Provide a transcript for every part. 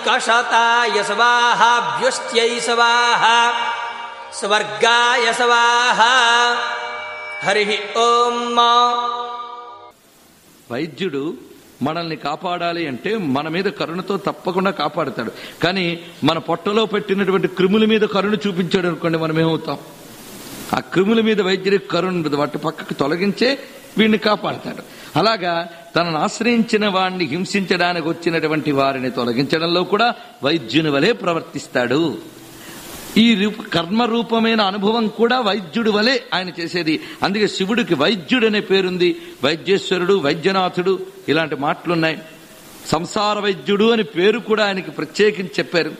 కషతాయ స్వాహ వ్యుష్ట్యై స్వాహ స్వర్గాయ స్వాహ. హరి ఓం. వైద్యుడు మనల్ని కాపాడాలి అంటే మన మీద కరుణతో తప్పకుండా కాపాడతాడు. కానీ మన పొట్టలో పెట్టినటువంటి క్రిముల మీద కరుణ చూపించాడు అనుకోండి, మనం ఏమవుతాం? ఆ క్రిముల మీద వైద్యుడికి కరుణ ఉండదు, వాటి పక్కకు తొలగించే వీడిని కాపాడతాడు. అలాగా తనను ఆశ్రయించిన వాడిని హింసించడానికి వచ్చినటువంటి వారిని తొలగించడంలో కూడా వైద్యుని వలె ప్రవర్తిస్తాడు. ఈ కర్మరూపమైన అనుభవం కూడా వైద్యుడి వలె ఆయన చేసేది. అందుకే శివుడికి వైద్యుడు అనే పేరుంది. వైద్యేశ్వరుడు, వైద్యనాథుడు ఇలాంటి మాటలున్నాయి. సంసార వైద్యుడు అని పేరు కూడా ఆయనకి ప్రత్యేకించి చెప్పారు.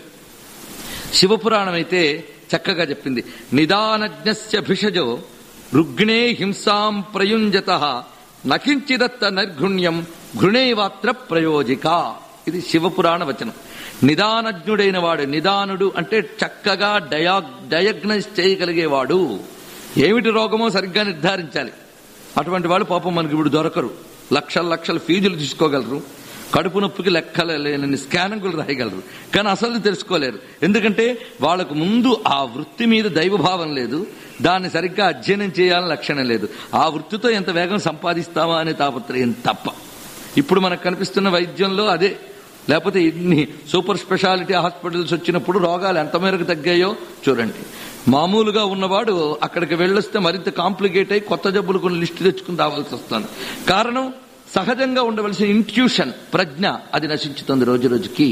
శివపురాణం అయితే చక్కగా చెప్పింది. నిదానజ్ఞస్య భిషజో రుగ్ణే హింసాం ప్రయుంజతః నకించిదత్త నైర్ఘుణ్యం ఘృణేవాత్ర ప్రయోజిక. ఇది శివపురాణ వచనం. నిదానజ్ఞుడైన వాడు, నిదానుడు అంటే చక్కగా డయాగ్నైజ్ చేయగలిగేవాడు. ఏమిటి రోగమో సరిగ్గా నిర్ధారించాలి. అటువంటి వాళ్ళు పాపం మనకి ఇప్పుడు దొరకరు. లక్షల లక్షల ఫీజులు తీసుకోగలరు, కడుపు నొప్పికి లెక్కలేని స్కానింగులు రాయగలరు, కానీ అసలు తెలుసుకోలేరు. ఎందుకంటే వాళ్ళకు ముందు ఆ వృత్తి మీద దైవభావం లేదు, దాన్ని సరిగ్గా అధ్యయనం చేయాలని లక్షణం లేదు. ఆ వృత్తితో ఎంత వేగం సంపాదిస్తామా అనే తాపత్రయం తప్ప. ఇప్పుడు మనకు కనిపిస్తున్న వైద్యంలో అదే. లేకపోతే ఇన్ని సూపర్ స్పెషాలిటీ హాస్పిటల్స్ వచ్చినప్పుడు రోగాలు ఎంత మేరకు తగ్గాయో చూడండి. మామూలుగా ఉన్నవాడు అక్కడికి వెళ్ళొస్తే మరింత కాంప్లికేట్ అయి కొత్త జబ్బులు కొన్ని లిస్టు తెచ్చుకుని రావాల్సి వస్తుంది. కారణం సహజంగా ఉండవలసిన ఇంట్యూషన్, ప్రజ్ఞ, అది నశించుతుంది రోజు రోజుకి.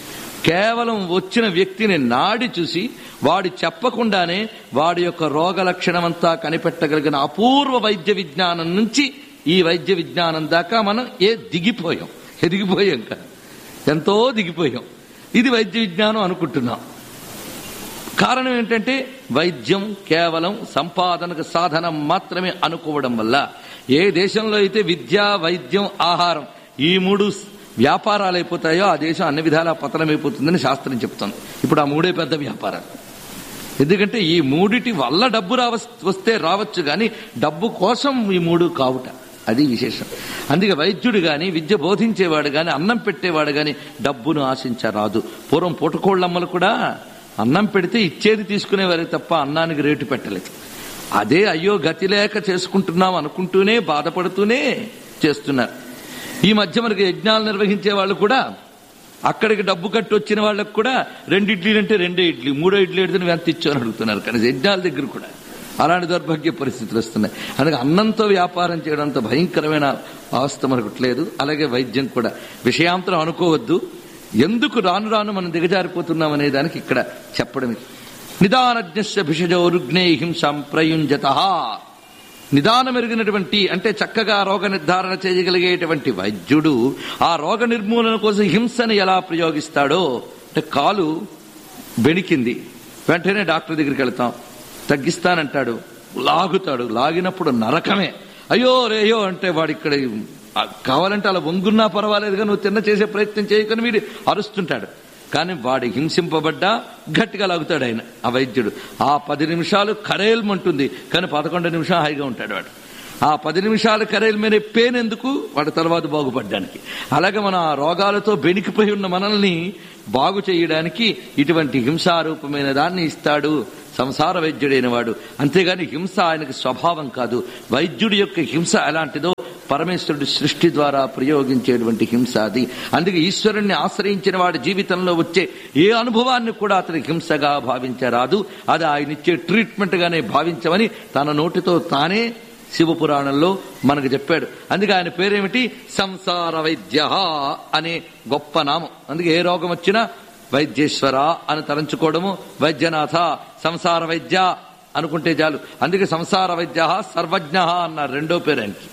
కేవలం వచ్చిన వ్యక్తిని నాడి చూసి వాడి చెప్పకుండానే వాడి యొక్క రోగ లక్షణం అంతా కనిపెట్టగలిగిన అపూర్వ వైద్య విజ్ఞానం నుంచి ఈ వైద్య విజ్ఞానం దాకా మనం ఎదిగిపోయాం కదా, ఎంతో దిగిపోయాం. ఇది వైద్య విజ్ఞానం అనుకుంటున్నాం. కారణం ఏంటంటే వైద్యం కేవలం సంపాదనకు సాధనం మాత్రమే అనుకోవడం వల్ల. ఏ దేశంలో అయితే విద్య, వైద్యం, ఆహారం ఈ మూడు వ్యాపారాలు అయిపోతాయో ఆ దేశం అన్ని విధాలా పతనమైపోతుందని శాస్త్రం చెప్తుంది. ఇప్పుడు ఆ మూడే పెద్ద వ్యాపారాలు. ఎందుకంటే ఈ మూడిటి వల్ల డబ్బు వస్తే రావచ్చు, కానీ డబ్బు కోసం ఈ మూడు కావుట, అది విశేషం. అందుకే వైద్యుడు గాని, విద్య బోధించేవాడు గాని, అన్నం పెట్టేవాడు గాని డబ్బును ఆశించరాదు. పూర్వం పూటకోళ్ళమ్మలు కూడా అన్నం పెడితే ఇచ్చేది తీసుకునేవారే తప్ప అన్నానికి రేటు పెట్టలేదు. అదే అయ్యో గతి లేక చేసుకుంటున్నాం అనుకుంటూనే బాధపడుతూనే చేస్తున్నారు. ఈ మధ్య మనకి యజ్ఞాలు నిర్వహించే వాళ్ళు కూడా అక్కడికి డబ్బు కట్టి వచ్చిన వాళ్ళకు కూడా 2 ఇడ్లీలు అంటే 2 ఇడ్లీ, 3 ఇడ్లీ ఎడితే నువ్వు ఎంత ఇచ్చావు అని అడుగుతున్నారు. కానీ యజ్ఞాల దగ్గర కూడా అలాంటి దౌర్భాగ్య పరిస్థితులు వస్తున్నాయి. అందుకే అన్నంతో వ్యాపారం చేయడం అంత భయంకరమైన అవస్థ మనకు లేదు. అలాగే వైద్యం కూడా విషయాంతరం అనుకోవద్దు. ఎందుకు రాను రాను మనం దిగజారిపోతున్నాం అనే దానికి ఇక్కడ చెప్పడమే. నిదానజ్ఞస్య భిషజో రుగ్నే హింసాం ప్రయుంజతః. నిదానం ఎరిగినటువంటి అంటే చక్కగా రోగ నిర్ధారణ చేయగలిగేటువంటి వైద్యుడు ఆ రోగ నిర్మూలన కోసం హింసను ఎలా ప్రయోగిస్తాడో, అంటే కాలు బెణికింది, వెంటనే డాక్టర్ దగ్గరికి వెళ్తాం, తగ్గిస్తానంటాడు, లాగుతాడు, లాగినప్పుడు నరకమే. అయ్యో రేయో అంటే వాడు ఇక్కడ కావాలంటే అలా వంగున్నా పర్వాలేదుగా నువ్వు తిన్న చేసే ప్రయత్నం చేయకని వీడు అరుస్తుంటాడు. కానీ వాడి హింసింపబడ్డా గట్టిగా లాగుతాడు ఆయన, ఆ వైద్యుడు. ఆ 10 నిమిషాలు కరేల్మంటుంది, కానీ 11 నిమిషాలు హాయిగా ఉంటాడు వాడు. ఆ 10 నిమిషాలు కరేల్మనే పెయిన్ ఎందుకు? వాడి తర్వాత బాగుపడ్డానికి. అలాగే మన ఆ రోగాలతో బెణికిపోయి ఉన్న మనల్ని బాగు చేయడానికి ఇటువంటి హింసారూపమైన దాన్ని ఇస్తాడు సంసార వైద్యుడైన వాడు. అంతేగాని హింస ఆయనకు స్వభావం కాదు. వైద్యుడి యొక్క హింస ఎలాంటిదో పరమేశ్వరుడు సృష్టి ద్వారా ప్రయోగించేటువంటి హింస అది. అందుకే ఈశ్వరుణ్ణి ఆశ్రయించిన వాడి జీవితంలో వచ్చే ఏ అనుభవాన్ని కూడా అతని హింసగా భావించరాదు. అది ఆయన ఇచ్చే ట్రీట్మెంట్ గానే భావించమని తన నోటితో తానే శివపురాణంలో మనకు చెప్పాడు. అందుకే ఆయన పేరేమిటి? సంసార వైద్య అనే గొప్ప నామం. అందుకే ఏ రోగం వచ్చినా వైద్యేశ్వర అని తలంచుకోవడము, వైద్యనాథ, సంసార వైద్య అనుకుంటే చాలు. అందుకే సంసార వైద్య సర్వజ్ఞ అన్నారు రెండో పేరు ఆయనకి.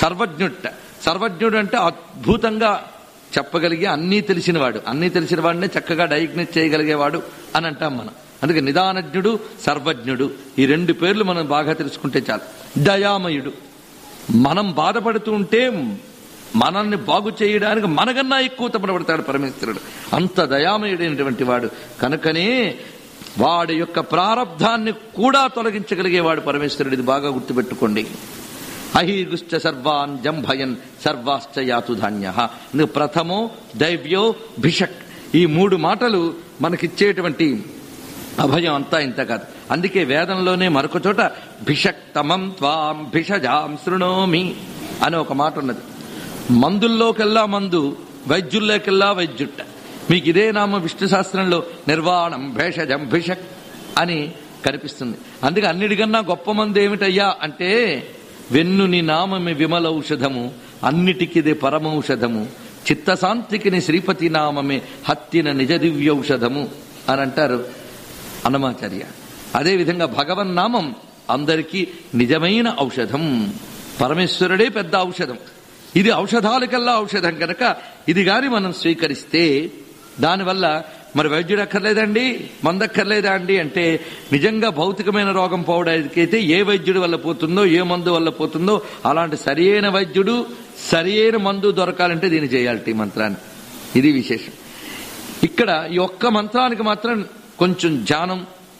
సర్వజ్ఞుడు అంటే అద్భుతంగా చెప్పగలిగే అన్నీ తెలిసినవాడు. అన్నీ తెలిసిన వాడినే చక్కగా డయాగ్నైజ్ చేయగలిగేవాడు అని అంటాం మనం. అందుకే నిదానజ్ఞుడు, సర్వజ్ఞుడు ఈ 2 పేర్లు మనం బాగా తెలుసుకుంటే చాలు. దయామయుడు, మనం బాధపడుతూ ఉంటే మనల్ని బాగు చేయడానికి మనకన్నా ఎక్కువ తపనపడతాడు పరమేశ్వరుడు. అంత దయామయుడైనటువంటి వాడు. కనుకనే వాడి యొక్క ప్రారబ్ధాన్ని కూడా తొలగించగలిగేవాడు పరమేశ్వరుడు. ఇది బాగా గుర్తుపెట్టుకోండి. అహీర్గుశ్చ సర్వాన్ జంభయన్ సర్వాశ్చ యాతు ధాన్య. ప్రథమో దైవ్యో భిషక్, ఈ 3 మాటలు మనకిచ్చేటువంటి అభయం అంతా ఇంత కాదు. అందుకే వేదంలోనే మరొక చోట భిషక్తమం త్వాం భిషజాం శృణోమి అని ఒక మాట ఉన్నది. మందుల్లోకెల్లా మందు, వైద్యుల్లోకెల్లా వైద్యుట్ట. మీకు ఇదే నామ విష్ణు శాస్త్రంలో నిర్వాణం భేషజం భిషక్ అని కనిపిస్తుంది. అందుకే అన్నిటికన్నా గొప్ప మందు ఏమిటయ్యా అంటే వెన్నుని నామమి విమలౌషధము, అన్నిటికిదే పరమౌషధము, చిత్తశాంతికిని శ్రీపతి నామమే హత్తిన నిజ దివ్యౌషధము అని అంటారు అన్నమాచార్య. అదేవిధంగా భగవన్నామం అందరికీ నిజమైన ఔషధం. పరమేశ్వరుడే పెద్ద ఔషధం. ఇది ఔషధాలకల్లా ఔషధం కనుక ఇది గాని మనం స్వీకరిస్తే దానివల్ల మరి వైద్యుడు అక్కర్లేదండి, మందక్కర్లేదా అండి అంటే నిజంగా భౌతికమైన రోగం పోవడానికైతే ఏ వైద్యుడి వల్ల పోతుందో, ఏ మందు వల్ల పోతుందో అలాంటి సరియైన వైద్యుడు సరియైన మందు దొరకాలంటే దీన్ని చేయాలి, మంత్రాన్ని. ఇది విశేషం. ఇక్కడ ఈ ఒక్క మంత్రానికి మాత్రం కొంచెం ధ్యానం,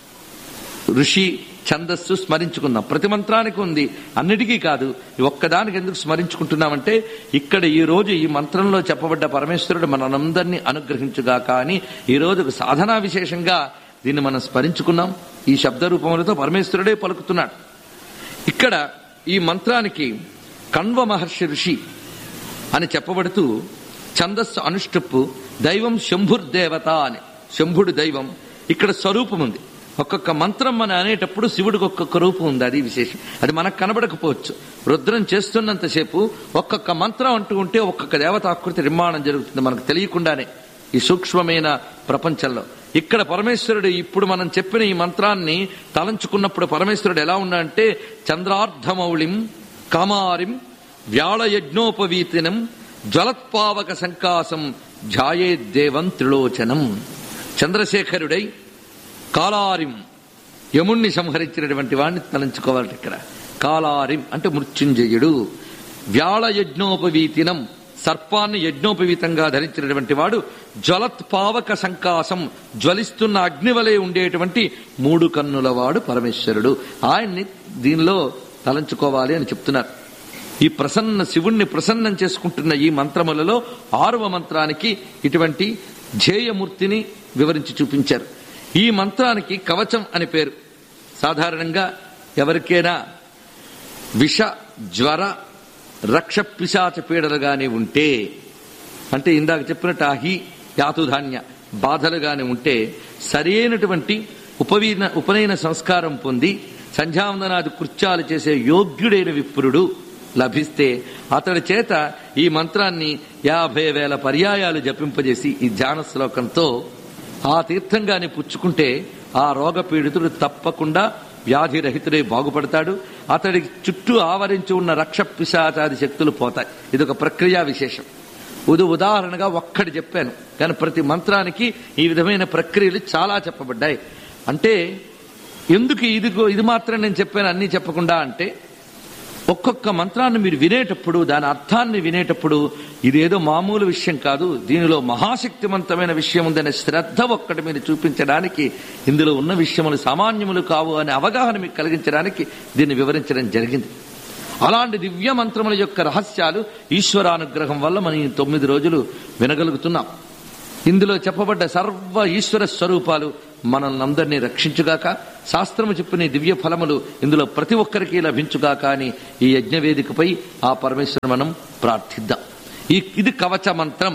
ఋషి, ఛందస్సు స్మరించుకుందాం. ప్రతి మంత్రానికి ఉంది, అన్నిటికీ కాదు. ఒక్కదానికి ఎందుకు స్మరించుకుంటున్నామంటే ఇక్కడ ఈ రోజు ఈ మంత్రంలో చెప్పబడ్డ పరమేశ్వరుడు మనందరినీ అనుగ్రహించుగాక అని ఈ రోజు ఒక సాధనా విశేషంగా దీన్ని మనం స్మరించుకున్నాం. ఈ శబ్ద రూపములతో పరమేశ్వరుడే పలుకుతున్నాడు. ఇక్కడ ఈ మంత్రానికి కణ్వ మహర్షి ఋషి అని చెప్పబడుతూ ఛందస్సు అనుష్టుప్పు, దైవం శంభుర్దేవత అని, శంభుడు దైవం. ఇక్కడ స్వరూపం ఉంది. ఒక్కొక్క మంత్రం మనం అనేటప్పుడు శివుడికి ఒక్కొక్క రూపం ఉంది. అది విశేషం. అది మనకు కనబడకపోవచ్చు. రుద్రం చేస్తున్నంతసేపు ఒక్కొక్క మంత్రం అంటూ ఉంటే ఒక్కొక్క దేవతాకృతి నిర్మాణం జరుగుతుంది మనకు తెలియకుండానే ఈ సూక్ష్మమైన ప్రపంచంలో. ఇక్కడ పరమేశ్వరుడు ఇప్పుడు మనం చెప్పిన ఈ మంత్రాన్ని తలంచుకున్నప్పుడు పరమేశ్వరుడు ఎలా ఉన్నాడంటే చంద్రార్ధమౌళిం కామారిం వ్యాళయజ్ఞోపవీతినం జ్వలత్పావక సంకాసం ధ్యాయేద్దేవం త్రిలోచనం. చంద్రశేఖరుడై కాలారిం, యముణ్ణి సంహరించినటువంటి వాడిని తలంచుకోవాలి. ఇక్కడ కాలారిం అంటే మృత్యుంజయుడు. వ్యాళయజ్ఞోపవీతినం, సర్పాన్ని యజ్ఞోపవీతంగా ధరించినటువంటి వాడు. జ్వలత్పావక సంకాసం, జ్వలిస్తున్న అగ్నివలే ఉండేటువంటి 3 కన్నుల వాడు పరమేశ్వరుడు. ఆయన్ని దీనిలో తలంచుకోవాలి అని చెప్తున్నారు. ఈ ప్రసన్న శివుణ్ణి ప్రసన్నం చేసుకుంటున్న ఈ మంత్రములలో 6వ మంత్రానికి ఇటువంటి ధ్యేయమూర్తిని వివరించి చూపించారు. ఈ మంత్రానికి కవచం అని పేరు. సాధారణంగా ఎవరికైనా విష, జ్వర, రక్ష, పిశాచ పీడలుగానే ఉంటే, అంటే ఇందాక చెప్పినట్టు ఆహి యాతుధాన్య బాధలుగానే ఉంటే సరైనటువంటి ఉపనయన సంస్కారం పొంది సంధ్యావందనాది కృత్యాలు చేసే యోగ్యుడైన విప్రుడు లభిస్తే అతడి చేత ఈ మంత్రాన్ని 50,000 పర్యాయాలు జపింపజేసి ఈ ధ్యాన శ్లోకంతో ఆ తీర్థంగానే పుచ్చుకుంటే ఆ రోగ పీడితుడు తప్పకుండా వ్యాధిరహితుడై బాగుపడతాడు. అతడి చుట్టూ ఆవరించి ఉన్న రక్ష, పిశాచాది శక్తులు పోతాయి. ఇదొక ప్రక్రియా విశేషం. ఉదాహరణగా ఒక్కటి చెప్పాను, కానీ ప్రతి మంత్రానికి ఈ విధమైన ప్రక్రియలు చాలా చెప్పబడ్డాయి. అంటే ఎందుకు ఇది మాత్రం నేను చెప్పాను అన్నీ చెప్పకుండా అంటే ఒక్కొక్క మంత్రాన్ని మీరు వినేటప్పుడు, దాని అర్థాన్ని వినేటప్పుడు ఇదేదో మామూలు విషయం కాదు, దీనిలో మహాశక్తివంతమైన విషయం ఉందనే శ్రద్ధ ఒక్కటి మీరు చూపించడానికి, ఇందులో ఉన్న విషయములు సామాన్యములు కావు అనే అవగాహన మీకు కలిగించడానికి దీన్ని వివరించడం జరిగింది. అలాంటి దివ్య మంత్రముల యొక్క రహస్యాలు ఈశ్వరానుగ్రహం వల్ల మనం ఈ 9 రోజులు వినగలుగుతున్నాం. ఇందులో చెప్పబడ్డ సర్వ ఈశ్వర స్వరూపాలు మనల్ని అందరినీ రక్షించుగాక, శాస్త్రము చెప్పిన దివ్య ఫలములు ఇందులో ప్రతి ఒక్కరికి లభించుగాక అని ఈ యజ్ఞవేదికపై ఆ పరమేశ్వరు మనం ప్రార్థిద్దాం. ఇది కవచ మంత్రం,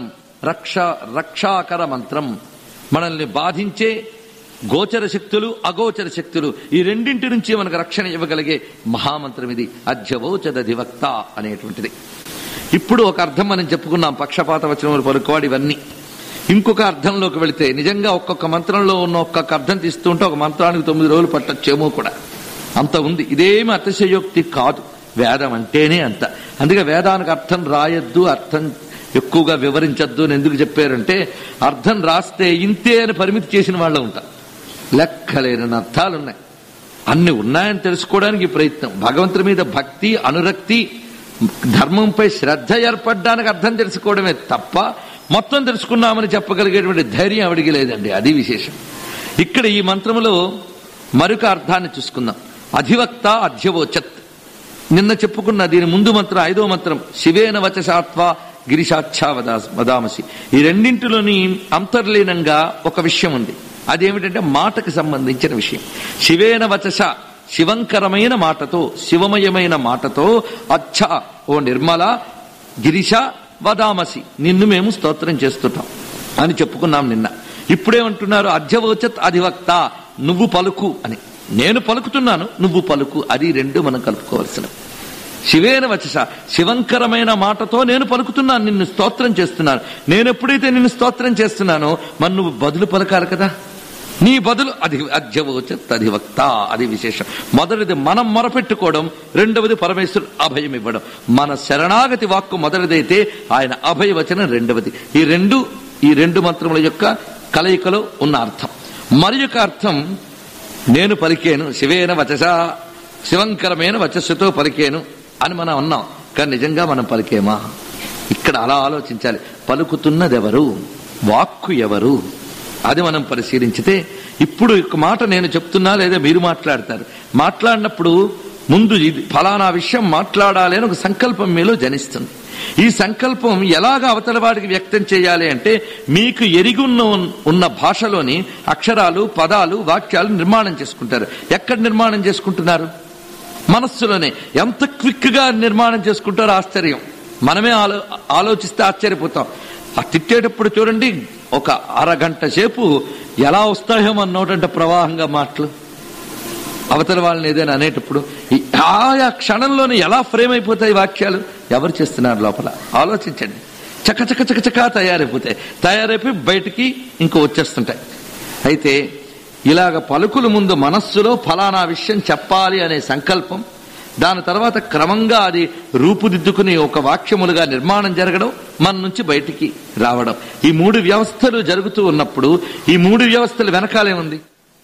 రక్షాకర మంత్రం. మనల్ని బాధించే గోచర శక్తులు, అగోచర శక్తులు ఈ రెండింటి నుంచి మనకు రక్షణ ఇవ్వగలిగే మహామంత్రం ఇది. అధ్యవోచదధివక్త అనేటువంటిది. ఇప్పుడు ఒక అర్థం మనం చెప్పుకున్నాం, పక్షపాత వచనములు పలుకోవాలి ఇవన్నీ. ఇంకొక అర్థంలోకి వెళితే నిజంగా ఒక్కొక్క మంత్రంలో ఉన్న ఒక్కొక్క అర్థం తీస్తూ ఉంటే ఒక మంత్రానికి 9 రోజులు పట్టచ్చేమో కూడా, అంత ఉంది. ఇదేమి అతిశయోక్తి కాదు, వేదం అంటేనే అంత. అందుకే వేదానికి అర్థం రాయొద్దు, అర్థం ఎక్కువగా వివరించద్దు అని ఎందుకు చెప్పారంటే అర్థం రాస్తే ఇంతే అని పరిమితి చేసిన వాళ్ళు ఉంటారు. లెక్కలేని అర్థాలున్నాయి. అన్ని ఉన్నాయని తెలుసుకోవడానికి ప్రయత్నం. భగవంతుడి మీద భక్తి, అనురక్తి, ధర్మంపై శ్రద్ధ ఏర్పడడానికి అర్థం తెలుసుకోవడమే తప్ప మొత్తం తెలుసుకున్నామని చెప్పగలిగేటువంటి ధైర్యం ఆవిడికి లేదండి. అది విశేషం. ఇక్కడ ఈ మంత్రములో మరొక అర్థాన్ని చూసుకుందాం. అధివక్త అధ్యవోచత్. నిన్న చెప్పుకున్న దీని ముందు మంత్రం 5వ మంత్రం శివేన వచసాత్వ గిరిశాచ్ఛా వదామసి. ఈ రెండింటిలోని అంతర్లీనంగా ఒక విషయం ఉంది. అదేమిటంటే మాటకు సంబంధించిన విషయం. శివేన వచస, శివంకరమైన మాటతో, శివమయమైన మాటతో, అచ్చ ఓ నిర్మల, గిరిశ వదామసి నిన్ను మేము స్తోత్రం చేస్తుంటాం అని చెప్పుకున్నాం నిన్న. ఇప్పుడేమంటున్నారు? అధ్యవోచత్ అధివక్త, నువ్వు పలుకు అని. నేను పలుకుతున్నాను, నువ్వు పలుకు. అది రెండు మనం కలుపుకోవాల్సిన. శివేన వచస, శివంకరమైన మాటతో నేను పలుకుతున్నాను, నిన్ను స్తోత్రం చేస్తున్నాను. నేను ఎప్పుడైతే నిన్ను స్తోత్రం చేస్తున్నానో మరి నువ్వు బదులు పలకాలి కదా. నీ బదులు అధ్యవోచత్ అధివక్త, అది విశేషం. మొదటిది మనం మొరపెట్టుకోవడం, రెండవది పరమేశ్వరుడు అభయం ఇవ్వడం. మన శరణాగతి వాక్కు మొదటిదైతే ఆయన అభయవచనం రెండవది. ఈ రెండు మంత్రముల యొక్క కలయికలో ఉన్న అర్థం. మరి యొక్క అర్థం నేను పలికేను, శివేన వచస, శివంకరమైన వచస్సుతో పలికేను అని మనం అన్నాం. కానీ నిజంగా మనం పలికేమా? ఇక్కడ అలా ఆలోచించాలి. పలుకుతున్నదెవరు, వాక్కు ఎవరు, అది మనం పరిశీలించితే ఇప్పుడు ఒక మాట నేను చెప్తున్నా లేదా మీరు మాట్లాడతారు. మాట్లాడినప్పుడు ముందు ఇది ఫలానా విషయం మాట్లాడాలి అని ఒక సంకల్పం మీలో జనిస్తుంది. ఈ సంకల్పం ఎలాగ అవతల వాడికి వ్యక్తం చేయాలి అంటే మీకు ఎరిగి ఉన్న భాషలోని అక్షరాలు, పదాలు, వాక్యాలు నిర్మాణం చేసుకుంటారు. ఎక్కడ నిర్మాణం చేసుకుంటున్నారు? మనస్సులోనే. ఎంత క్విక్ గా నిర్మాణం చేసుకుంటారో ఆశ్చర్యం. మనమే ఆలోచిస్తే ఆశ్చర్యపోతాం. ఆ తిట్టేటప్పుడు చూడండి, ఒక అరగంట సేపు ఎలా వస్తాయో మన నోటంటే ప్రవాహంగా మాటలు. అవతల వాళ్ళని ఏదైనా అనేటప్పుడు ఆయా క్షణంలోనే ఎలా ఫ్రేమ్ అయిపోతాయి వాక్యాలు. ఎవరు చేస్తున్నారు లోపల ఆలోచించండి. చకచక తయారైపోయి బయటికి ఇంకో వచ్చేస్తుంటాయి. అయితే ఇలాగ పలుకుల ముందు మనస్సులో ఫలానా విషయం చెప్పాలి అనే సంకల్పం, దాని తర్వాత క్రమంగా అది రూపుదిద్దుకుని ఒక వాక్యములుగా నిర్మాణం జరగడం, మన నుంచి బయటికి రావడం. ఈ మూడు వ్యవస్థలు జరుగుతూ ఉన్నప్పుడు ఈ మూడు వ్యవస్థలు వెనకాలేముంది?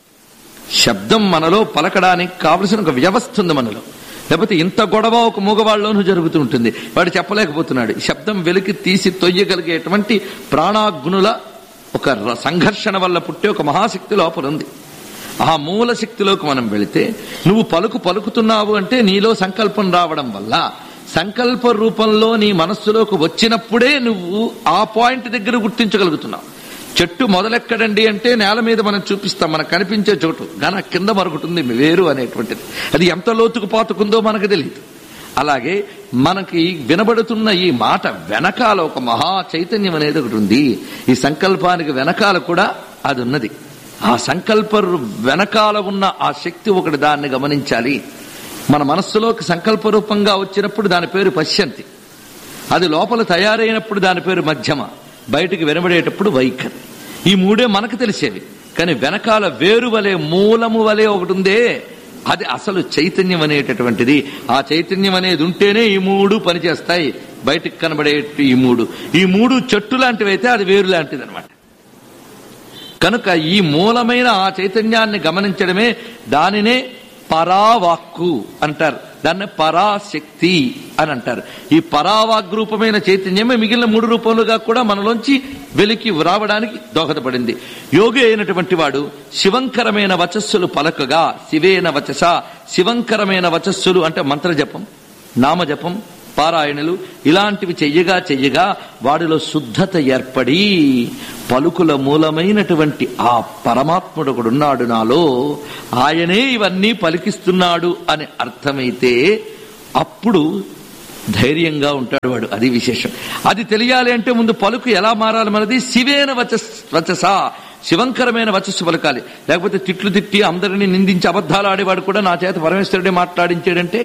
శబ్దం మనలో పలకడానికి కావలసిన ఒక వ్యవస్థ ఉంది మనలో. లేకపోతే ఇంత గొడవ ఒక మూగవాళ్ళలోనూ జరుగుతూ ఉంటుంది. వాడు చెప్పలేకపోతున్నాడు. శబ్దం వెలికి తీసి తొయ్యగలిగేటువంటి ప్రాణాగ్నుల ఒక సంఘర్షణ వల్ల పుట్టే ఒక మహాశక్తి లోపల ఉంది. ఆ మూల శక్తిలోకి మనం వెళితే నువ్వు పలుకుతున్నావు అంటే నీలో సంకల్పం రావడం వల్ల, సంకల్ప రూపంలో నీ మనస్సులోకి వచ్చినప్పుడే నువ్వు ఆ పాయింట్ దగ్గర గుర్తించగలుగుతున్నావు. చెట్టు మొదలెక్కడండి అంటే నేల మీద మనం చూపిస్తాం, మనకు కనిపించే చోటు, కానీ కింద మరొకటి వేరు అనేటువంటిది. అది ఎంత లోతుకు పాతుకుందో మనకు తెలియదు. అలాగే మనకి వినబడుతున్న ఈ మాట వెనకాల ఒక మహా చైతన్యం అనేది ఒకటి ఉంది. ఈ సంకల్పానికి వెనకాల కూడా అది ఉన్నది. ఆ సంకల్ప వెనకాల ఉన్న ఆ శక్తి ఒకటి, దాన్ని గమనించాలి. మన మనస్సులోకి సంకల్ప రూపంగా వచ్చినప్పుడు దాని పేరు పశ్యంతి. అది లోపల తయారైనప్పుడు దాని పేరు మధ్యమ, బయటికి వినబడేటప్పుడు వైఖరి. ఈ మూడే మనకు తెలిసేవి. కానీ వెనకాల వేరు వలె, మూలము వలె ఒకటి ఉందే, అది అసలు చైతన్యం అనేటటువంటిది. ఆ చైతన్యం అనేది ఉంటేనే ఈ మూడు పనిచేస్తాయి. బయటికి కనబడే ఈ మూడు చెట్టు లాంటివి అయితే అది వేరు లాంటిది అనమాట. కనుక ఈ మూలమైన ఆ చైతన్యాన్ని గమనించడమే, దానినే పరావాక్కు అంటారు, దాన్ని పరాశక్తి అని అంటారు. ఈ పరావాగ్ రూపమైన చైతన్యమే మిగిలిన మూడు రూపములుగా కూడా మనలోంచి వెలికి రావడానికి దోహదపడింది. యోగి అయినటువంటి వాడు శివంకరమైన వచస్సులు పలకగా, శివేన వచస, శివంకరమైన వచస్సులు అంటే మంత్రజపం, నామజపం, పారాయణలు ఇలాంటివి చెయ్యగా వాడిలో శుద్ధత ఏర్పడి పలుకుల మూలమైనటువంటి ఆ పరమాత్ముడు ఒకడున్నాడు నాలో, ఆయనే ఇవన్నీ పలికిస్తున్నాడు అని అర్థమైతే అప్పుడు ధైర్యంగా ఉంటాడు వాడు. అది విశేషం. అది తెలియాలి అంటే ముందు పలుకు ఎలా మారాలి మనది? శివేన వచస, శివంకరమైన వచస్సు పలకాలి. లేకపోతే తిట్లు తిట్టి అందరినీ నిందించి అబద్ధాలు ఆడేవాడు కూడా నా చేత పరమేశ్వరుడే మాట్లాడించాడంటే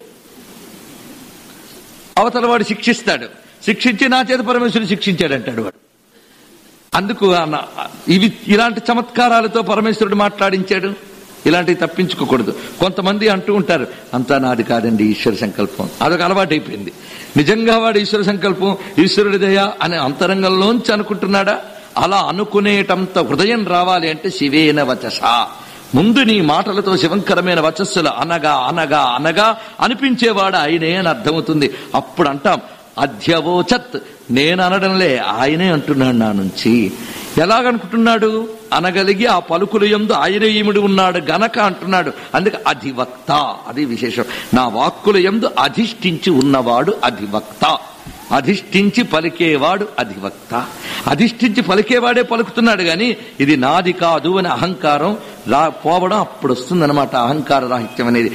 అవతల వాడు శిక్షిస్తాడు. శిక్షించి నా చేత పరమేశ్వరుడు శిక్షించాడంటాడు వాడు. అందుకు ఇలాంటి చమత్కారాలతో పరమేశ్వరుడు మాట్లాడించాడు. ఇలాంటివి తప్పించుకోకూడదు. కొంతమంది అంటూ ఉంటారు, అంతా నాది కాదండి, ఈశ్వర సంకల్పం. అదొక అలవాటు అయిపోయింది. నిజంగా వాడు ఈశ్వర సంకల్పం, ఈశ్వరుడి దయ అనే అంతరంగంలోంచి అనుకుంటున్నాడా? అలా అనుకునేటంత హృదయం రావాలి అంటే శివేన వచస, ముందు నీ మాటలతో శివంకరమైన వచస్సులు అనగా అనగా అనగా అనిపించేవాడు ఆయనే అని అర్థమవుతుంది. అప్పుడు అంటాం అధ్యవోచత్, నేను అనడంలే, ఆయనే అంటున్నాడు నా నుంచి. ఎలాగనుకుంటున్నాడు? అనగలిగి ఆ పలుకుల యందు ఆయనే ఈముడు ఉన్నాడు గనక అంటున్నాడు. అందుకే అధివక్త, అది విశేషం. నా వాక్కుల యందు అధిష్ఠించి ఉన్నవాడు అధివక్త. అధిష్ఠించి పలికేవాడు అధివక్త. అధిష్ఠించి పలికేవాడే పలుకుతున్నాడు గాని ఇది నాది కాదు అని అహంకారం పోవడం అప్పుడు వస్తుందన్నమాట, అహంకార రాహిత్యం అనేది.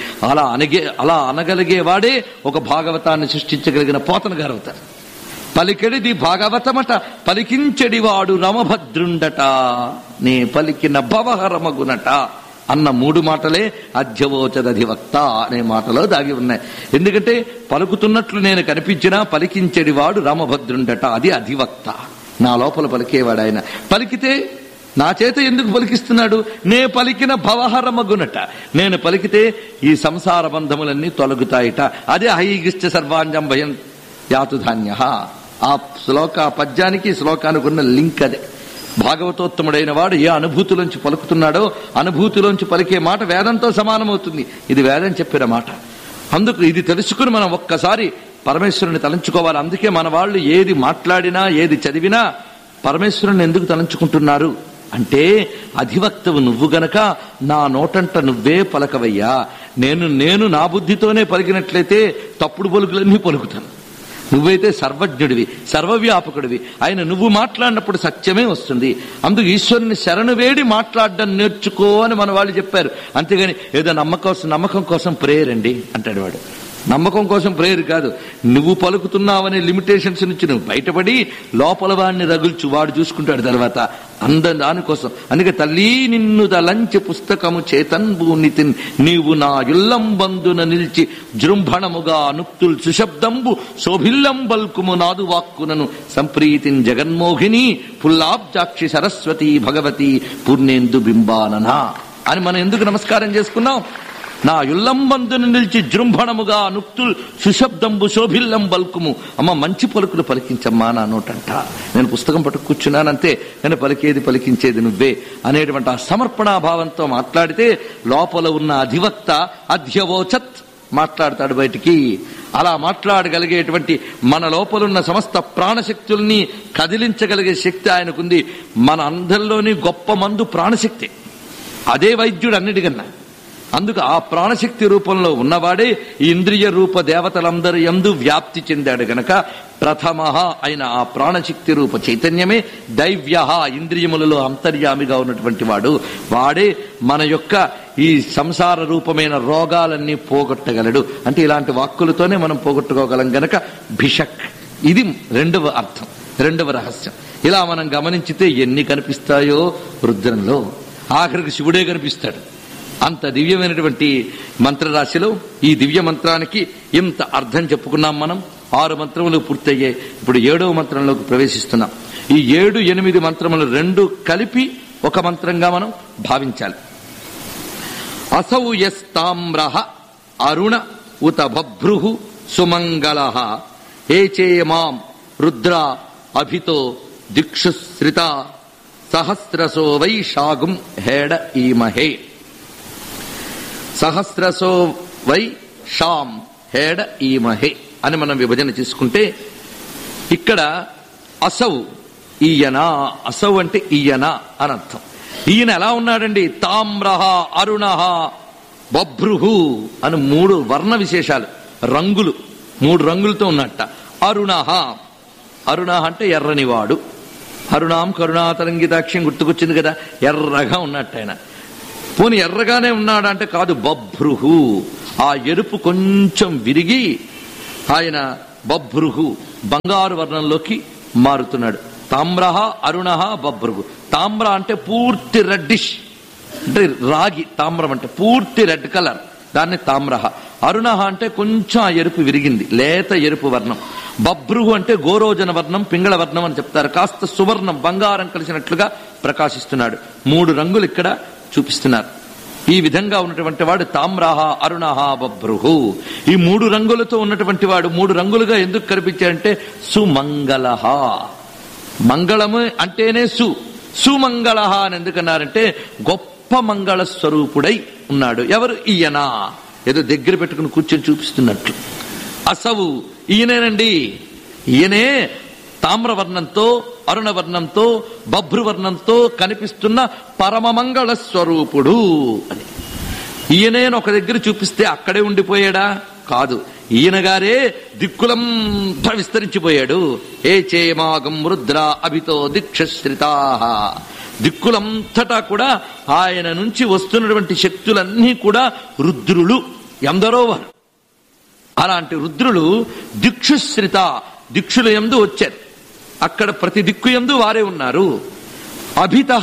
అలా అనగలిగేవాడే ఒక భాగవతాన్ని సృష్టించగలిగిన పోతన గారు అవుతారు. పలికెడిది భాగవతమట, పలికించెడివాడు రమభద్రుండట, నే పలికిన భవహరమగునట అన్న 3 మాటలే అధ్యవోచదధివక్త అనే మాటలో దాగి ఉన్నాయి. ఎందుకంటే పలుకుతున్నట్లు నేను కనిపించినా పలికించెడివాడు రామభద్రుండట, అది అధివక్త. నా లోపల పలికేవాడు ఆయన. పలికితే నా చేత ఎందుకు పలికిస్తున్నాడు? నే పలికిన భవహరమగునట, నేను పలికితే ఈ సంసార బంధములన్నీ తొలగుతాయిట. అదే హైగిష్ట సర్వాంజం భయం యాతుధాన్య. ఆ పద్యానికి శ్లోకానికి ఉన్న లింక్ అదే. భాగవతోత్తముడైన వాడు ఏ అనుభూతిలోంచి పలుకుతున్నాడో అనుభూతిలోంచి పలికే మాట వేదంతో సమానమవుతుంది. ఇది వేదం చెప్పిన మాట. అందుకు ఇది తెలుసుకుని మనం ఒక్కసారి పరమేశ్వరుని తలంచుకోవాలి. అందుకే మన వాళ్ళు ఏది మాట్లాడినా ఏది చదివినా పరమేశ్వరుని ఎందుకు తలంచుకుంటున్నారు అంటే, అధివక్తవు నువ్వు గనక నా నోటంట నువ్వే పలకవయ్యా. నేను నా బుద్ధితోనే పలికినట్లయితే తప్పుడు పలుకులన్నీ పలుకుతాను. నువ్వైతే సర్వజ్ఞుడివి, సర్వవ్యాపకుడివి. ఆయన నువ్వు మాట్లాడినప్పుడు సత్యమే వస్తుంది. అందుకు ఈశ్వరుని శరణు వేడి మాట్లాడడం నేర్చుకో అని మన వాళ్ళు చెప్పారు. అంతేగాని ఏదో నమ్మకం కోసం ప్రేయర్ అండి అంటాడు వాడు. నమ్మకం కోసం ప్రేయర్ కాదు, నువ్వు పలుకుతున్నావనే లిమిటేషన్స్ నుంచి నువ్వు బయటపడి లోపల వాడిని రగుల్చు, వాడు చూసుకుంటాడు తర్వాత దానికోసం. అందుకే తల్లి నిన్ను దలంచి పుస్తకము చేతన్భూనితి నీవు నా యుల్లంబందున నిలిచి జృంభణముగా నుక్తుల్ సుశబ్దంబు శోభిల్లంబల్కుము నాదు వాక్కునను సంప్రీతిన్ జగన్మోహిని పుల్లాబ్జాక్షి సరస్వతి భగవతి పూర్ణేందు బింబానన అని మనం ఎందుకు నమస్కారం చేసుకున్నాం? నా యుల్లంబందును నిలిచి జృంభణముగా నుక్తుల్ సుశబ్దంబు శోభిల్లం బల్కుము. అమ్మ మంచి పలుకులు పలికించమ్మా నా నోటంట. నేను పుస్తకం పట్టు కూర్చున్నానంతే, నేను పలికించేది నువ్వే అనేటువంటి ఆ సమర్పణాభావంతో మాట్లాడితే లోపల ఉన్న అధివక్త అధ్యవోచత్ మాట్లాడతాడు బయటికి. అలా మాట్లాడగలిగేటువంటి మన లోపలున్న సమస్త ప్రాణశక్తుల్ని కదిలించగలిగే శక్తి ఆయనకుంది. మన అందరిలోని గొప్ప మందు ప్రాణశక్తి. అదే వైద్యుడు అన్నిటికన్నా. అందుకు ఆ ప్రాణశక్తి రూపంలో ఉన్నవాడే ఈ ఇంద్రియ రూప దేవతలందరి యందు వ్యాప్తి చెందాడు గనక ప్రథమ అయిన ఆ ప్రాణశక్తి రూప చైతన్యమే దైవ్య, ఇంద్రియములలో అంతర్యామిగా ఉన్నటువంటి వాడే మన యొక్క ఈ సంసార రూపమైన రోగాలన్నీ పోగొట్టగలడు. అంటే ఇలాంటి వాక్కులతోనే మనం పోగొట్టుకోగలం గనక భిషక్. ఇది రెండవ అర్థం, రెండవ రహస్యం. ఇలా మనం గమనించితే ఎన్ని కనిపిస్తాయో రుద్రంలో. ఆఖరికి శివుడే కనిపిస్తాడు. అంత దివ్యమైనటువంటి మంత్రరాశిలో ఈ దివ్య మంత్రానికి ఇంత అర్థం చెప్పుకున్నాం మనం. 6 మంత్రములు పూర్తయ్యాయి. ఇప్పుడు 7వ మంత్రంలోకి ప్రవేశిస్తున్నాం. ఈ 7, 8 మంత్రములు 2 కలిపి ఒక మంత్రంగా మనం భావించాలి. అసౌ యస్తామ్రః అరుణ ఉత బభ్రుః సుమంగళః ఏచేమాం రుద్ర అభితో దిక్షుశ్రిత సహస్రసో వై షాగుం హేడ ఈమహే. సహస్రసో వై షాం హేడ ఈమహే అని మనం విభజన చేసుకుంటే ఇక్కడ అసౌ ఈయన, అసౌ అంటే ఈయన అని అర్థం. ఈయన ఎలా ఉన్నాడండి? తామ్రః అరుణః బభ్రుః అని 3 వర్ణ విశేషాలు, రంగులు, 3 రంగులతో ఉన్నట్ట. అరుణః, అరుణః అంటే ఎర్రనివాడు. అరుణాం కరుణాతరంగితాక్ష్యం గుర్తుకొచ్చింది కదా, ఎర్రగా ఉన్నట్టు ఆయన. పోని ఎర్రగానే ఉన్నాడంటే కాదు, బభ్రుహు, ఆ ఎరుపు కొంచెం విరిగి ఆయన బభ్రుహు బంగారు వర్ణంలోకి మారుతున్నాడు. తామ్రః అరుణః బభ్రుహు. తామ్ర అంటే పూర్తి రెడ్డిష్, అంటే రాగి తామ్రం అంటే పూర్తి రెడ్ కలర్, దాన్ని తామ్రః. అరుణః అంటే కొంచెం ఆ ఎరుపు విరిగింది, లేత ఎరుపు వర్ణం. బభ్రుహు అంటే గోరోజన వర్ణం, పింగళ వర్ణం అని చెప్తారు. కాస్త సువర్ణం, బంగారం కలిసినట్లుగా ప్రకాశిస్తున్నాడు. 3 రంగులు ఇక్కడ చూపిస్తున్నారు. ఈ విధంగా ఉన్నటువంటి వాడు తామ్రః అరుణః బభ్రుః. ఈ 3 రంగులతో ఉన్నటువంటి వాడు 3 రంగులుగా ఎందుకు కనిపించాడంటే సుమంగళః. మంగళము అంటేనే సుమంగళః అని ఎందుకన్నారంటే గొప్ప మంగళ స్వరూపుడై ఉన్నాడు. ఎవరు? ఈయన. ఏదో దగ్గర పెట్టుకుని కూర్చొని చూపిస్తున్నట్లు. అసవు ఈయనేనండి, ఈయనే తామ్రవర్ణంతో అరుణవర్ణంతో బభ్రువర్ణంతో కనిపిస్తున్న పరమమంగళ స్వరూపుడు అని. ఈయనే ఒక దగ్గర చూపిస్తే అక్కడే ఉండిపోయాడా? కాదు. ఈయనగారే దిక్కులంతా విస్తరించిపోయాడు. ఏ చేమాగం రుద్ర అభితో దీక్షశ్రితా. దిక్కులంతటా కూడా ఆయన నుంచి వస్తున్నటువంటి శక్తులన్నీ కూడా రుద్రులు, ఎందరో వారు. అలాంటి రుద్రులు దిక్షుశ్రిత, దిక్షుల యందు వచ్చారు. అక్కడ ప్రతి దిక్కు యందు వారే ఉన్నారు. అభిత,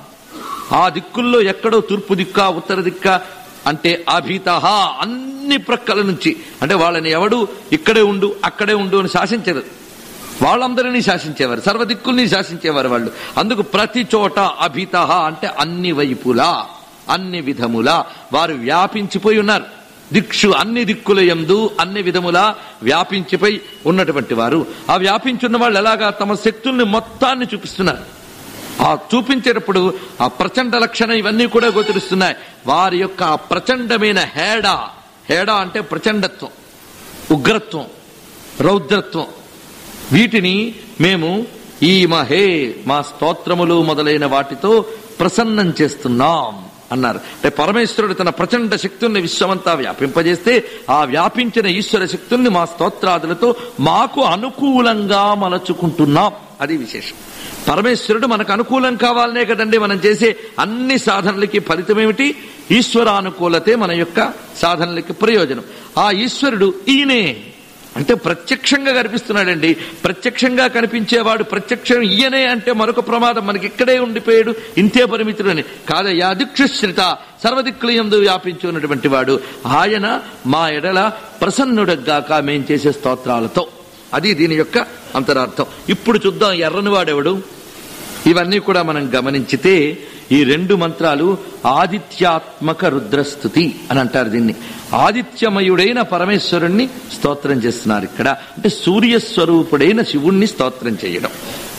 ఆ దిక్కుల్లో ఎక్కడో తూర్పు దిక్క ఉత్తర దిక్క అంటే అభిత, అన్ని ప్రక్కల నుంచి. అంటే వాళ్ళని ఎవడు ఇక్కడే ఉండు అక్కడే ఉండు అని శాసించరు, వాళ్ళందరినీ శాసించేవారు, సర్వదిక్కుల్ని శాసించేవారు వాళ్ళు. అందుకు ప్రతి చోట అభిత అంటే అన్ని వైపులా అన్ని విధములా వారు వ్యాపించిపోయి ఉన్నారు. దిక్షు అన్ని దిక్కుల యందు అన్ని విధములా వ్యాపించిపోయి ఉన్నటువంటి వారు. ఆ వ్యాపించున్న వాళ్ళు ఎలాగా తమ శక్తుల్ని మొత్తాన్ని చూపిస్తున్నారు. ఆ చూపించేటప్పుడు ఆ ప్రచండ లక్షణం ఇవన్నీ కూడా గోచరిస్తున్నాయి. వారి యొక్క ప్రచండమైన హేడా అంటే ప్రచండత్వం, ఉగ్రత్వం, రౌద్రత్వం, వీటిని మేము ఈ మా స్తోత్రములు మొదలైన వాటితో ప్రసన్నం చేస్తున్నాం అన్నారు. అంటే పరమేశ్వరుడు తన ప్రచండ శక్తుల్ని విశ్వమంతా వ్యాపింపజేస్తే ఆ వ్యాపించిన ఈశ్వర శక్తుల్ని మా స్తోత్రాదులతో మాకు అనుకూలంగా మలచుకుంటున్నాం. అది విశేషం. పరమేశ్వరుడు మనకు అనుకూలం కావాలనే కదండి మనం చేసే అన్ని సాధనలకి ఫలితమేమిటి? ఈశ్వరానుకూలతే మన యొక్క సాధనలకి ప్రయోజనం. ఆ ఈశ్వరుడు ఈయనే అంటే ప్రత్యక్షంగా కనిపిస్తున్నాడండి. ప్రత్యక్షంగా కనిపించేవాడు ప్రత్యక్షం ఈయనే అంటే మరొక ప్రమాదం, మనకి ఇక్కడే ఉండిపోయాడు, ఇంతే పరిమితుడు అని కాదయ్యా. దిక్షుశ్రిత, సర్వదిక్కులందు వ్యాపించి ఉన్నటువంటి వాడు ఆయన మా ఎడల ప్రసన్నుడగ్గాక మేం చేసే స్తోత్రాలతో. అది దీని యొక్క అంతరార్థం. ఇప్పుడు చూద్దాం ఎర్రని వాడెవడు. ఇవన్నీ కూడా మనం గమనించితే ఈ రెండు మంత్రాలు ఆదిత్యాత్మక రుద్రస్తుతి అని అంటారు దీన్ని. ఆదిత్యమయుడైన పరమేశ్వరుణ్ణి స్తోత్రం చేస్తున్నారు ఇక్కడ. అంటే సూర్యస్వరూపుడైన శివుణ్ణి స్తోత్రం చేయడం.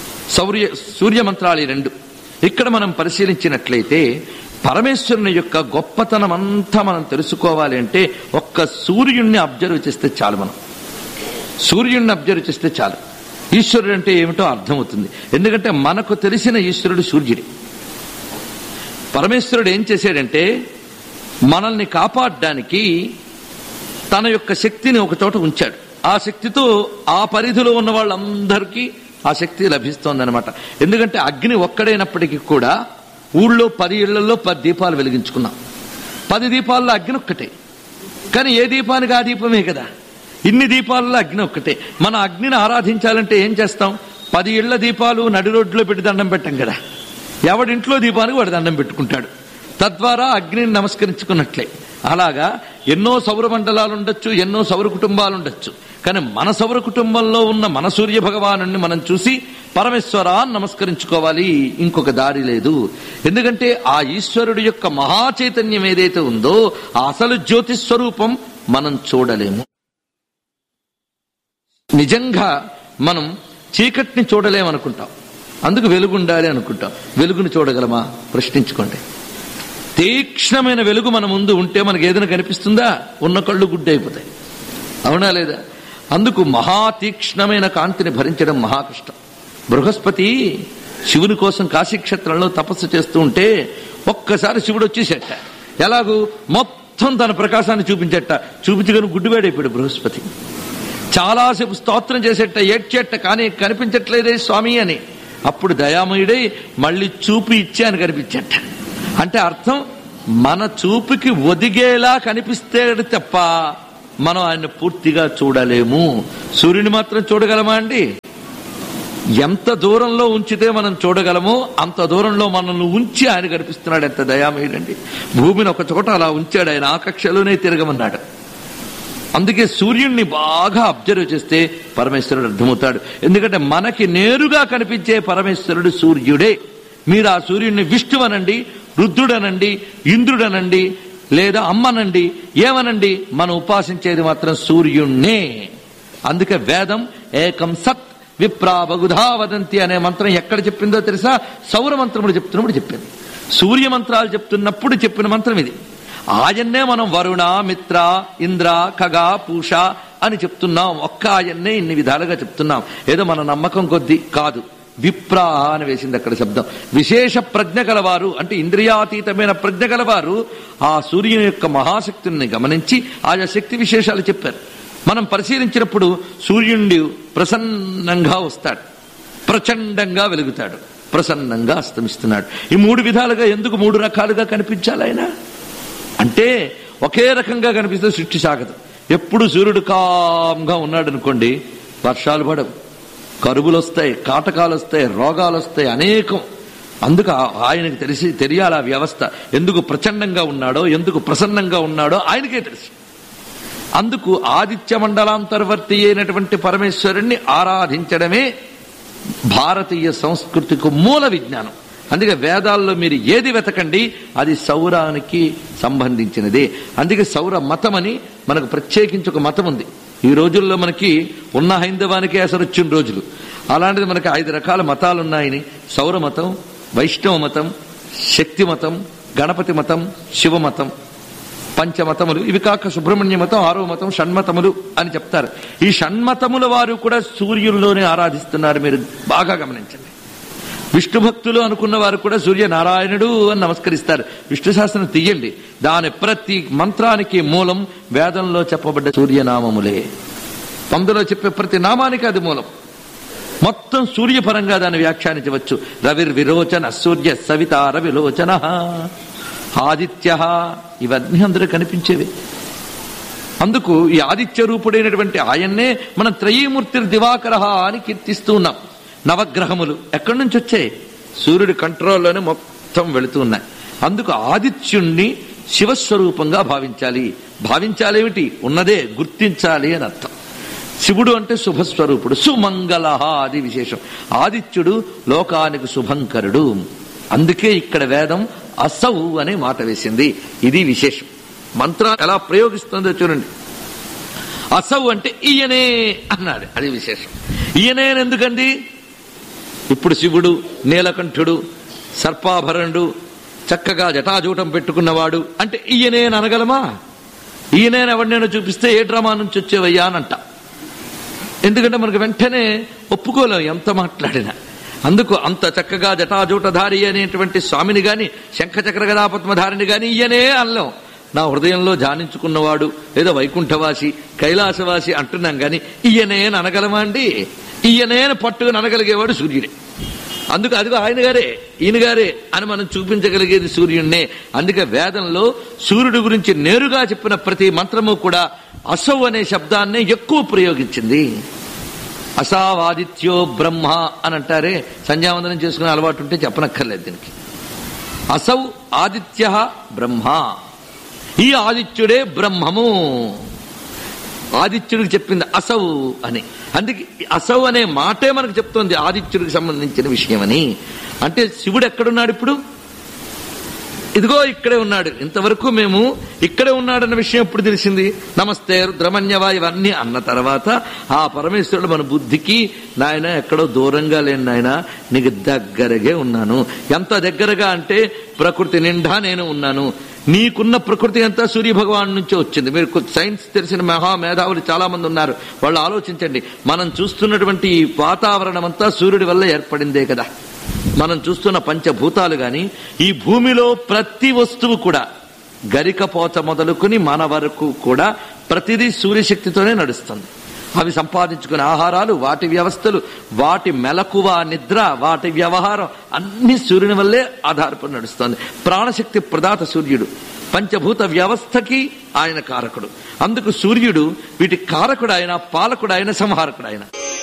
సూర్య మంత్రాలు ఈ రెండు. ఇక్కడ మనం పరిశీలించినట్లయితే పరమేశ్వరుని యొక్క గొప్పతనం అంతా మనం తెలుసుకోవాలి అంటే ఒక్క సూర్యుణ్ణి అబ్జర్వ్ చేస్తే చాలు. మనం సూర్యుడిని అబ్జర్వ్ చేస్తే చాలు ఈశ్వరుడు అంటే ఏమిటో అర్థమవుతుంది. ఎందుకంటే మనకు తెలిసిన ఈశ్వరుడు సూర్యుడి. పరమేశ్వరుడు ఏం చేశాడంటే మనల్ని కాపాడడానికి తన యొక్క శక్తిని ఒక చోట ఉంచాడు. ఆ శక్తితో ఆ పరిధిలో ఉన్న వాళ్ళందరికీ ఆ శక్తి లభిస్తోందనమాట. ఎందుకంటే అగ్ని ఒక్కడైనప్పటికీ కూడా ఊళ్ళో 10 ఇళ్లలో 10 దీపాలు వెలిగించుకున్నాం. 10 దీపాల్లో అగ్ని ఒక్కటే, కానీ ఏ దీపానికి ఆ దీపమే కదా. ఇన్ని దీపాలలో అగ్ని ఒక్కటే. మన అగ్నిని ఆరాధించాలంటే ఏం చేస్తాం? 10 ఇళ్ల దీపాలు నడి రోడ్లో పెట్టి దండం పెట్టాం కదా. ఎవడింట్లో దీపానికి వాడు దండం పెట్టుకుంటాడు, తద్వారా అగ్నిని నమస్కరించుకున్నట్లే. అలాగా ఎన్నో సౌర మండలాలు ఉండొచ్చు, ఎన్నో సౌర కుటుంబాలు ఉండొచ్చు, కానీ మన సౌర కుటుంబంలో ఉన్న మన సూర్య భగవాను మనం చూసి పరమేశ్వరా నమస్కరించుకోవాలి. ఇంకొక దారి లేదు. ఎందుకంటే ఆ ఈశ్వరుడు యొక్క మహాచైతన్యం ఏదైతే ఉందో ఆ అసలు జ్యోతిస్వరూపం మనం చూడలేము. నిజంగా మనం చీకటిని చూడలేమనుకుంటాం, అందుకు వెలుగుండాలి అనుకుంటాం. వెలుగుని చూడగలమా? ప్రశ్నించుకోండి. తీక్ష్ణమైన వెలుగు మన ముందు ఉంటే మనకు ఏదైనా కనిపిస్తుందా? ఉన్న కళ్ళు గుడ్డైపోతాయి, అవునా లేదా? అందుకు మహాతీక్ష్ణమైన కాంతిని భరించడం మహా కష్టం. బృహస్పతి శివుని కోసం కాశీక్షేత్రంలో తపస్సు చేస్తూ ఉంటే ఒక్కసారి శివుడు వచ్చేసేట. ఎలాగూ మొత్తం తన ప్రకాశాన్ని చూపించేట. చూపించగానే గుడ్డివాడైపోయాడు బృహస్పతి. చాలాసేపు స్తోత్రం చేసేట, ఏడ్చేట, కానీ కనిపించట్లేదే స్వామి అని. అప్పుడు దయామయుడై మళ్ళీ చూపు ఇచ్చాను కనిపించట. అంటే అర్థం మన చూపుకి ఒదిగేలా కనిపిస్తాడు తప్ప మనం ఆయన పూర్తిగా చూడలేము. సూర్యుని మాత్రం చూడగలమా అండి? ఎంత దూరంలో ఉంచితే మనం చూడగలమో అంత దూరంలో మనల్ని ఉంచి ఆయన కనిపిస్తున్నాడు. ఎంత దయామయుడండి. భూమిని ఒక చోట అలా ఉంచాడు ఆయన, ఆ కక్షలోనే తిరగమన్నాడు. అందుకే సూర్యుడిని బాగా అబ్జర్వ్ చేస్తే పరమేశ్వరుడు అర్థమవుతాడు. ఎందుకంటే మనకి నేరుగా కనిపించే పరమేశ్వరుడు సూర్యుడే. మీరు ఆ సూర్యుడిని విష్ణువనండి, రుద్రుడనండి, ఇంద్రుడనండి, లేదా అమ్మనండి, ఏమనండి, మనం ఉపాసించేది మాత్రం సూర్యుణ్ణే. అందుకే వేదం ఏకం సత్ విప్రా బహుధా వదంతి అనే మంత్రం ఎక్కడ చెప్పిందో తెలుసా? సౌర మంత్రములు చెప్తున్నప్పుడు చెప్పింది. సూర్య మంత్రాలు చెప్తున్నప్పుడు చెప్పిన మంత్రం ఇది. ఆయన్నే మనం వరుణ, మిత్ర, ఇంద్ర, ఖగ, పూష అని చెప్తున్నాం. ఒక్క ఆయన్నే ఇన్ని విధాలుగా చెప్తున్నాం. ఏదో మన నమ్మకం కొద్దీ కాదు. విప్రా అని వేసింది అక్కడ శబ్దం. విశేష ప్రజ్ఞ గలవారు అంటే ఇంద్రియాతీతమైన ప్రజ్ఞ గలవారు ఆ సూర్యుని యొక్క మహాశక్తుల్ని గమనించి ఆయా శక్తి విశేషాలు చెప్పారు. మనం పరిశీలించినప్పుడు సూర్యుడు ప్రసన్నంగా వస్తాడు, ప్రచండంగా వెలుగుతాడు, ప్రసన్నంగా అస్తమిస్తున్నాడు. ఈ 3 విధాలుగా ఎందుకు 3 రకాలుగా కనిపించాలి ఆయన అంటే, ఒకే రకంగా కనిపిస్తే సృష్టి సాగదు. ఎప్పుడు సూర్యుడు కామ్గా ఉన్నాడు అనుకోండి, వర్షాలు పడవు, కరువులు వస్తాయి, కాటకాలు వస్తాయి, రోగాలు వస్తాయి, అనేకం. అందుకు ఆయనకు తెలియాలి ఆ వ్యవస్థ ఎందుకు ప్రచండంగా ఉన్నాడో, ఎందుకు ప్రసన్నంగా ఉన్నాడో ఆయనకే తెలుసు. అందుకు ఆదిత్య మండలాంతర్వర్తి అయినటువంటి పరమేశ్వరుణ్ణి ఆరాధించడమే భారతీయ సంస్కృతికి మూల విజ్ఞానం. అందుకే వేదాల్లో మీరు ఏది వెతకండి అది సౌరానికి సంబంధించినదే. అందుకే సౌర మతం అని మనకు ప్రత్యేకించి ఒక మతం ఉంది. ఈ రోజుల్లో మనకి ఉన్న హైందవానికే అసలు వచ్చిన రోజులు. అలాంటిది మనకి 5 రకాల మతాలు ఉన్నాయని, సౌర మతం, వైష్ణవ మతం, శక్తి మతం, గణపతి మతం, శివ మతం, పంచమతములు. ఇవి కాక సుబ్రహ్మణ్య మతం, 6వ మతం, షణ్మతములు అని చెప్తారు. ఈ షణ్మతముల వారు కూడా సూర్యుల్లోనే ఆరాధిస్తున్నారు. మీరు బాగా గమనించండి. విష్ణు భక్తులు అనుకున్న వారు కూడా సూర్యనారాయణుడు అని నమస్కరిస్తారు. విష్ణు శాస్త్రం తీయండి, దాని ప్రతి మంత్రానికి మూలం వేదంలో చెప్పబడ్డ సూర్యనామములే. అందులో చెప్పే ప్రతి నామానికి అది మూలం. మొత్తం సూర్యపరంగా దాన్ని వ్యాఖ్యానించవచ్చు. రవిర్విరోచన సూర్య సవిత రవిలోచన ఆదిత్య, ఇవన్నీ అందరూ కనిపించేవి. అందుకు ఈ ఆదిత్య రూపుడైనటువంటి ఆయన్నే మనం త్రయీమూర్తి దివాకర అని కీర్తిస్తూ ఉన్నాం. నవగ్రహములు ఎక్కడి నుంచి వచ్చాయి? సూర్యుడి కంట్రోల్లోనే మొత్తం వెళుతూ ఉన్నాయి. అందుకు ఆదిత్యుణ్ణి శివస్వరూపంగా భావించాలి. భావించాలేమిటి? ఉన్నదే గుర్తించాలి అని అర్థం. శివుడు అంటే శుభస్వరూపుడు, సుమంగళ, అది విశేషం. ఆదిత్యుడు లోకానికి శుభంకరుడు. అందుకే ఇక్కడ వేదం అసౌ అనే మాట వేసింది. ఇది విశేషం. మంత్రం ఎలా ప్రయోగిస్తుందో చూడండి. అసౌ అంటే ఈయనే అన్నాడు, అది విశేషం. ఈయనే ఎందుకండి? ఇప్పుడు శివుడు నీలకంఠుడు, సర్పాభరణుడు, చక్కగా జటాజూటం పెట్టుకున్నవాడు అంటే ఈయనే అనగలమా? ఈయనే ఎవరినైనా చూపిస్తే ఏ డ్రామా నుంచి వచ్చేవయ్యా అని అంట. ఎందుకంటే మనకు వెంటనే ఒప్పుకోలేం ఎంత మాట్లాడినా. అందుకు అంత చక్కగా జటాజూటధారి అనేటువంటి స్వామిని గాని, శంఖచక్ర గదాపద్మధారిని గాని ఈయనే అనలేం. నా హృదయంలో ధ్యానించుకున్నవాడు, లేదా వైకుంఠవాసి, కైలాసవాసి అంటున్నాం గాని ఈయనే అనగలమా అండి? ఈయనే పట్టుకుని అనగలిగేవాడు సూర్యుడే. అందుకు అదిగో ఆయన గారే, ఈయన గారే అని మనం చూపించగలిగేది సూర్యుడినే. అందుకే వేదంలో సూర్యుడి గురించి నేరుగా చెప్పిన ప్రతి మంత్రము కూడా అసౌ అనే శబ్దాన్నే ఎక్కువ ప్రయోగించింది. అసావాదిత్యో బ్రహ్మ అని అంటారే, సంధ్యావందనం చేసుకునే అలవాటు ఉంటే చెప్పనక్కర్లేదు దీనికి. అసౌ ఆదిత్య బ్రహ్మ, ఈ ఆదిత్యుడే బ్రహ్మము. ఆదిత్యుడికి చెప్పింది అసౌ అని. అందుకే అసౌ అనే మాటే మనకు చెప్తోంది ఆదిత్యుడికి సంబంధించిన విషయమని. అంటే శివుడు ఎక్కడున్నాడు ఇప్పుడు? ఇదిగో ఇక్కడే ఉన్నాడు. ఇంతవరకు మేము ఇక్కడే ఉన్నాడన్న విషయం ఎప్పుడు తెలిసింది? నమస్తే రుద్రమన్యవా ఇవన్నీ అన్న తర్వాత ఆ పరమేశ్వరుడు మన బుద్ధికి, నాయన ఎక్కడో దూరంగా లేని నాయన, నీకు దగ్గరగే ఉన్నాను. ఎంత దగ్గరగా అంటే ప్రకృతి నిండా నేను ఉన్నాను. నీకున్న ప్రకృతి అంతా సూర్య భగవాన్ నుంచే వచ్చింది. మీరు సైన్స్ తెలిసిన మహామేధావులు చాలా మంది ఉన్నారు. వాళ్ళు ఆలోచించండి, మనం చూస్తున్నటువంటి ఈ వాతావరణం అంతా సూర్యుడి వల్ల ఏర్పడిందే కదా. మనం చూస్తున్న పంచభూతాలు గాని, ఈ భూమిలో ప్రతి వస్తువు కూడా, గరికపోత మొదలుకుని మన వరకు కూడా ప్రతిదీ సూర్యశక్తితోనే నడుస్తుంది. అవి సంపాదించుకునే ఆహారాలు, వాటి వ్యవస్థలు, వాటి మెలకువ, నిద్ర, వాటి వ్యవహారం అన్ని సూర్యుని వల్లే ఆధారపడి నడుస్తుంది. ప్రాణశక్తి ప్రదాత సూర్యుడు, పంచభూత వ్యవస్థకి ఆయన కారకుడు. అందుకు సూర్యుడు వీటి కారకుడు ఆయన, పాలకుడు ఆయన, సంహారకుడు ఆయన.